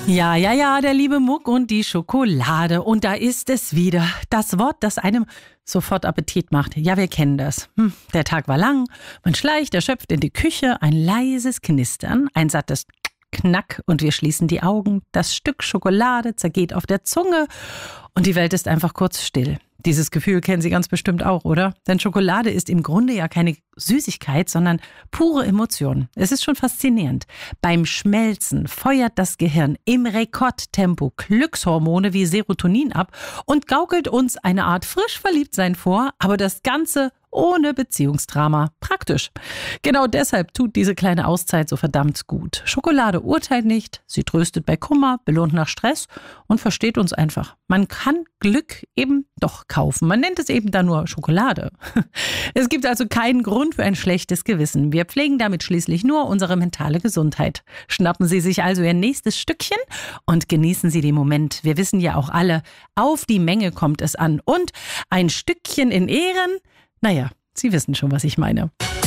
Ja, der liebe Muck und die Schokolade. Und da ist es wieder. Das Wort, das einem sofort Appetit macht. Ja, wir kennen das. Der Tag war lang, man schleicht erschöpft in die Küche, ein leises Knistern, ein sattes Knack und wir schließen die Augen. Das Stück Schokolade zergeht auf der Zunge und die Welt ist einfach kurz still. Dieses Gefühl kennen Sie ganz bestimmt auch, oder? Denn Schokolade ist im Grunde ja keine Süßigkeit, sondern pure Emotion. Es ist schon faszinierend. Beim Schmelzen feuert das Gehirn im Rekordtempo Glückshormone wie Serotonin ab und gaukelt uns eine Art Frischverliebtsein vor, aber das Ganze ohne Beziehungsdrama. Praktisch. Genau deshalb tut diese kleine Auszeit so verdammt gut. Schokolade urteilt nicht, sie tröstet bei Kummer, belohnt nach Stress und versteht uns einfach. Man kann Glück eben doch kaufen. Man nennt es eben dann nur Schokolade. Es gibt also keinen Grund für ein schlechtes Gewissen. Wir pflegen damit schließlich nur unsere mentale Gesundheit. Schnappen Sie sich also Ihr nächstes Stückchen und genießen Sie den Moment. Wir wissen ja auch alle, auf die Menge kommt es an. Und ein Stückchen in Ehren, naja, Sie wissen schon, was ich meine.